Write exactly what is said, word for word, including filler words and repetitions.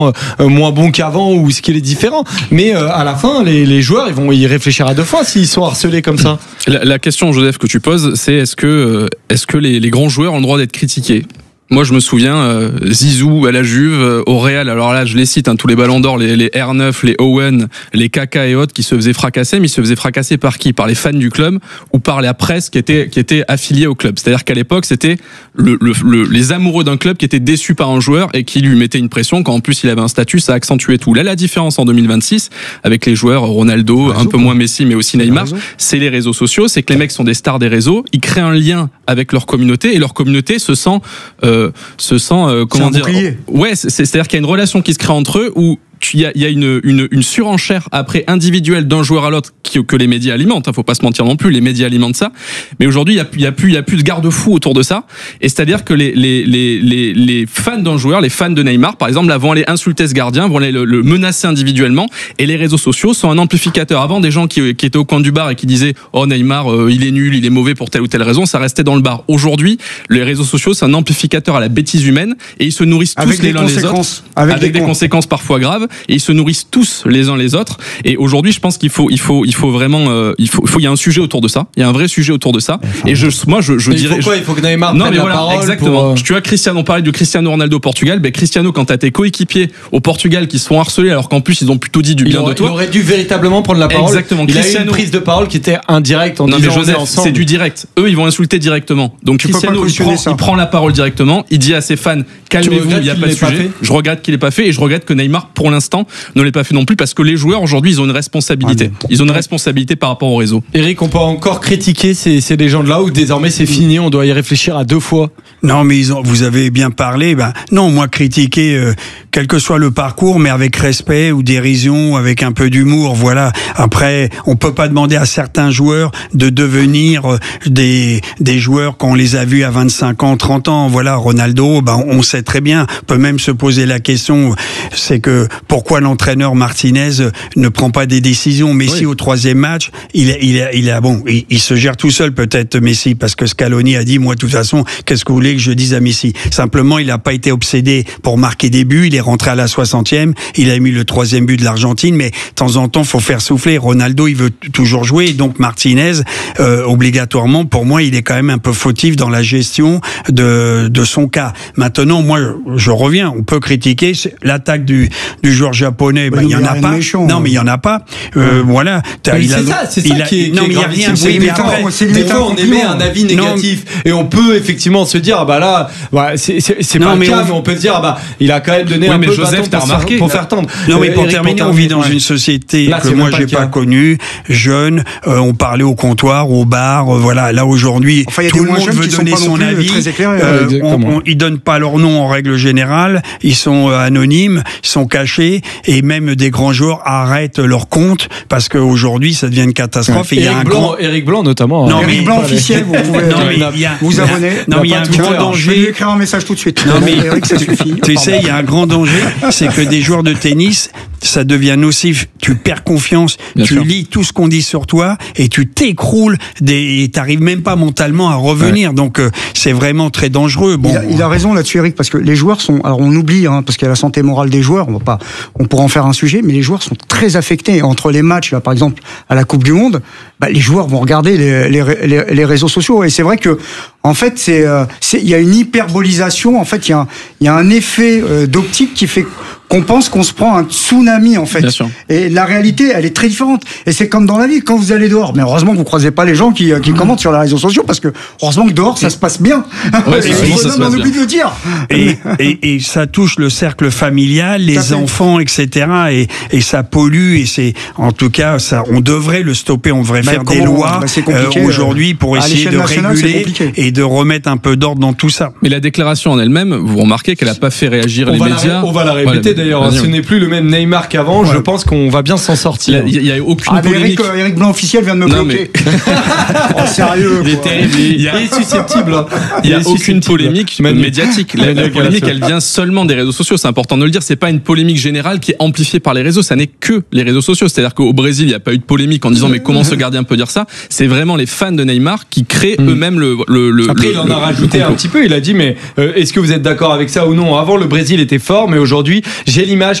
euh, moins bon qu'avant ou ce qui est différent. Mais euh, à la fin, les, les joueurs, ils vont y réfléchir à deux fois s'ils sont harcelés comme ça. La, la question, Joseph, que tu poses, c'est est-ce que, euh, est-ce que les, les grands joueurs ont le droit d'être critiqués ? Moi, je me souviens, euh, Zizou à la Juve, euh, au Real, alors là, je les cite, hein, tous les ballons d'or, les, les R neuf, les Owen, les Kaka et autres, qui se faisaient fracasser, mais ils se faisaient fracasser par qui ? Par les fans du club ou par la presse qui était, qui était affiliée au club. C'est-à-dire qu'à l'époque, c'était le, le, le, les amoureux d'un club qui étaient déçus par un joueur et qui lui mettaient une pression, quand en plus il avait un statut, ça accentuait tout. Là, la différence en deux mille vingt-six, avec les joueurs Ronaldo, réseau, un peu moins Messi, mais aussi Neymar, c'est les réseaux sociaux, c'est que les mecs sont des stars des réseaux, ils créent un lien avec leur communauté et leur communauté se sent, euh, se sent Euh, comment dire bouclier. Ouais, c'est, c'est-à-dire qu'il y a une relation qui se crée entre eux où il y a, y a une, une, une surenchère après individuelle d'un joueur à l'autre qui, que les médias alimentent. Hein, faut pas se mentir non plus, les médias alimentent ça. Mais aujourd'hui, il y a, y a plus, il y a plus de garde-fous autour de ça. Et c'est-à-dire que les, les, les, les, les fans d'un joueur, les fans de Neymar, par exemple, là, vont aller insulter ce gardien, vont aller le, le menacer individuellement. Et les réseaux sociaux sont un amplificateur. Avant, des gens qui, qui étaient au coin du bar et qui disaient oh Neymar, euh, il est nul, il est mauvais pour telle ou telle raison, ça restait dans le bar. Aujourd'hui, les réseaux sociaux, c'est un amplificateur à la bêtise humaine et ils se nourrissent tous les uns les autres, avec, avec des, des conséquences parfois graves. Et ils se nourrissent tous les uns les autres. Et aujourd'hui, je pense qu'il faut, il faut, il faut vraiment, euh, il faut, il faut, il y a un sujet autour de ça. Il y a un vrai sujet autour de ça. Enfin, et je, moi, je, je dirais. Il faut quoi ? Il faut que Neymar non, prenne mais la voilà, parole. Exactement. Pour... Tu vois, Cristiano, on parlait de Cristiano Ronaldo au Portugal. Ben, Cristiano, quand t'as tes coéquipiers au Portugal qui se font harceler, alors qu'en plus ils ont plutôt dit du bien aurait, de toi. Il aurait dû véritablement prendre la parole. Exactement. Il Cristiano... a eu une prise de parole qui était indirecte en non, disant mais Joseph, ensemble. c'est du direct. Eux, ils vont insulter directement. Donc tu Cristiano, il prend, il prend la parole directement. Il dit à ses fans, calmez-vous, il n'y a pas de sujet. Je regrette qu'il l'ait pas fait et je regrette que Neymar, pour l'instant, ne l'ait pas fait non plus parce que les joueurs aujourd'hui, ils ont une responsabilité. Ah, ils ont une responsabilité par rapport au réseau. Eric, on peut encore critiquer ces, ces légendes-là ou désormais c'est fini, on doit y réfléchir à deux fois. Non, mais ils ont, vous avez bien parlé. Ben non, moi critiquer, euh, quel que soit le parcours, mais avec respect ou dérision, avec un peu d'humour. Voilà. Après, on peut pas demander à certains joueurs de devenir des des joueurs qu'on les a vus à vingt-cinq ans, trente ans. Voilà, Ronaldo. Ben on sait très bien. On peut même se poser la question, c'est que pourquoi l'entraîneur Martinez ne prend pas des décisions. Messi oui. Au troisième match, il il il a bon, il, il se gère tout seul peut-être Messi parce que Scaloni a dit moi de toute façon qu'est-ce que vous voulez que je dise à Messi. Simplement il n'a pas été obsédé pour marquer des buts. Il est rentré à la soixantième. Il a mis le troisième but de l'Argentine. Mais de temps en temps faut faire souffler. Ronaldo il veut toujours jouer et donc Martinez euh, obligatoirement pour moi il est quand même un peu fautif dans la gestion de de son cas. Maintenant moi je reviens. On peut critiquer l'attaque du du joueur japonais. Ben, il y en a pas. Méchant, non, mais il y en a pas. Euh, voilà. Mais c'est a, ça, c'est ça a, qui est. Non, mais il y a rien. C'est des fois, on émet un avis négatif mais... et on peut effectivement se dire, ah bah là, bah, c'est, c'est, c'est non, pas mais le cas, on... mais on peut se dire, ah bah, il a quand même donné oui, un peu de bâton pour, remarqué, pour faire tendre. Non, mais pour, euh, terminer, pour terminer, on vit dans ouais. une société là, que moi j'ai pas connue, jeune. Euh, on parlait au comptoir, au bar. Euh, voilà. Là aujourd'hui, enfin, tout le monde veut donner son avis. Ils donnent pas leur nom en règle générale. Ils sont anonymes, ils sont cachés et même des grands joueurs arrêtent leur compte parce qu'aujourd'hui ça devient une catastrophe. Ouais. Et il y a un Blanc, grand... Eric Blanc notamment. Non, Eric Blanc officiel, vous pouvez non, mais il y a, vous abonner. Non, mais il y a un grand danger. Je vais lui écrire un message tout de suite. Non, mais Eric, ça suffit. Tu sais, il y a un grand danger, c'est que des joueurs de tennis, ça devient nocif. Tu perds confiance, bien tu sûr. Lis tout ce qu'on dit sur toi et tu t'écroules. Des, t'arrives même pas mentalement à revenir. Ouais. Donc euh, c'est vraiment très dangereux. Bon, il, a, il a raison là-dessus, Eric, parce que les joueurs sont. Alors on oublie, hein, parce qu'il y a la santé morale des joueurs. On va pas. On pourra en faire un sujet, mais les joueurs sont très affectés entre les matchs. Là, par exemple, à la Coupe du Monde, bah, les joueurs vont regarder les, les, les, les réseaux sociaux. Et c'est vrai que, en fait, c'est, c'est, il y a une hyperbolisation. En fait, il y a un, il y a un effet euh, d'optique qui fait qu'on pense qu'on se prend un tsunami, en fait. Et la réalité, elle est très différente. Et c'est comme dans la vie, quand vous allez dehors. Mais heureusement que vous croisez pas les gens qui, qui commentent sur les réseaux sociaux, parce que heureusement que dehors, ça se passe bien. Ouais, et et ça on oublie de le dire. Et, et, et ça touche le cercle familial, les enfants, et cetera. Et, et ça pollue. Et c'est, en tout cas, ça, on devrait le stopper. On devrait bah, faire des lois bah, euh, aujourd'hui pour essayer de réguler et de remettre un peu d'ordre dans tout ça. Mais la déclaration en elle-même, vous remarquez qu'elle a pas fait réagir on les médias. La, on va la répéter. Voilà. D'ailleurs, ce n'est plus le même Neymar qu'avant. Ouais. Je pense qu'on va bien s'en sortir. Il n'y a, a aucune ah, polémique. Eric, Eric Blanc officiel vient de me non, bloquer. Mais... oh, sérieux. Il est terrible. Il, a... il est susceptible. Hein. Il n'y a aucune polémique médiatique. La, la polémique, elle vient seulement des réseaux sociaux. C'est important de le dire. C'est pas une polémique générale qui est amplifiée par les réseaux. Ça n'est que les réseaux sociaux. C'est-à-dire qu'au Brésil, il n'y a pas eu de polémique en disant mais comment ce gardien peut dire ça. C'est vraiment les fans de Neymar qui créent mmh. eux-mêmes le, le, le. Après, le, il en le, a rajouté un petit peu. Il a dit mais euh, est-ce que vous êtes d'accord avec ça ou non? Avant, le Brésil était fort, mais aujourd'hui, j'ai l'image